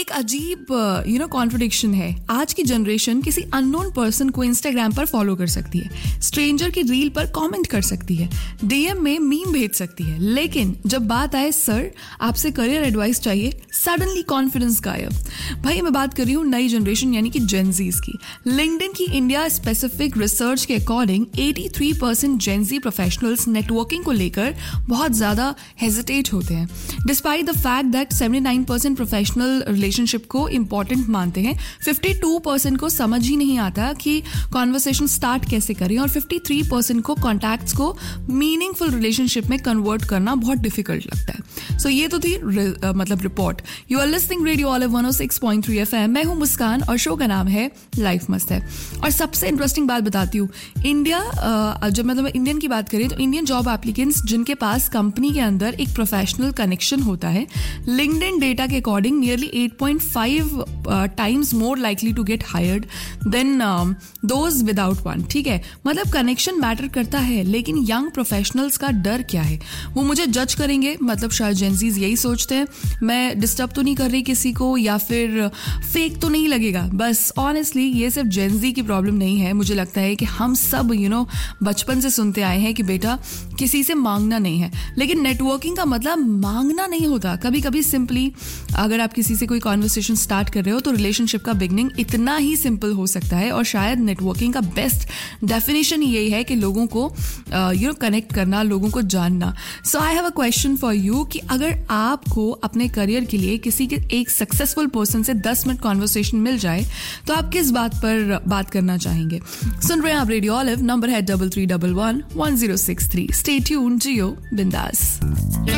एक अजीब कॉन्ट्रडिक्शन है। आज की जनरेशन किसी अननोन पर्सन को इंस्टाग्राम पर फॉलो कर सकती है, स्ट्रेंजर की रील पर कमेंट कर सकती है, डीएम में मीम भेज सकती है, लेकिन जब बात आए सर आपसे करियर एडवाइस चाहिए, सडनली कॉन्फिडेंस गायब। भाई मैं बात कर रही हूँ नई जनरेशन यानी कि जेनजीज की। लिंक्डइन की इंडिया स्पेसिफिक रिसर्च के अकॉर्डिंग 83% जेनजी प्रोफेशनल्स नेटवर्किंग को लेकर बहुत ज्यादा हेजिटेट होते हैं, despite the fact that 79% professional relationship को इंपॉर्टेंट मानते हैं। 52% को समझ ही नहीं आता कि कॉन्वर्सेशन स्टार्ट कैसे करें, और 53% को कॉन्टैक्ट्स को मीनिंगफुल रिलेशनशिप में कन्वर्ट करना बहुत डिफिकल्ट लगता है। सो ये तो थी मतलब report. You are listening radio olive 106.3 FM। मैं हूं मुस्कान और शो का नाम है लाइफ मस्त है। और सबसे इंटरेस्टिंग बात बताती हूँ, इंडिया जब मतलब इंडियन की बात करें तो इंडियन जॉब एप्लीकेंट्स जिनके पास कंपनी के अंदर एक प्रोफेशनल कनेक्शन होता है, लिंक्डइन डेटा के according nearly 8.5 times more likely to get hired than those without one। ठीक है, मतलब कनेक्शन मैटर करता है, लेकिन यंग प्रोफेशनल्स का डर क्या है? वो मुझे जज करेंगे, मतलब शायद जेनजीज यही सोचते हैं, मैं डिस्टर्ब तो नहीं कर रही किसी को, या फिर फेक तो नहीं लगेगा। बस ऑनेस्टली ये सिर्फ जेनजी की प्रॉब्लम नहीं है। मुझे लगता है कि हम सब बचपन से सुनते आए हैं कि बेटा किसी से मांगना नहीं है, लेकिन नेटवर्किंग का मतलब मांगना नहीं होता। कभी कभी सिंपली अगर आप किसी से कोई कॉन्वर्सेशन स्टार्ट कर रहे हो तो रिलेशनशिप का बिगनिंग इतना ही सिंपल हो सकता है। और शायद नेटवर्किंग का बेस्ट डेफिनेशन यही है कि लोगों को कनेक्ट करना, लोगों को जानना। सो I have a question for you कि अगर आपको अपने करियर के लिए किसी के एक सक्सेसफुल पर्सन से 10 मिनट कॉन्वर्सेशन मिल जाए तो आप किस बात पर बात करना चाहेंगे? सुन रहे हैं आप रेडियो ऑलिव, नंबर है 3311 1063। स्टे ट्यून्ड, जियो बिंदास।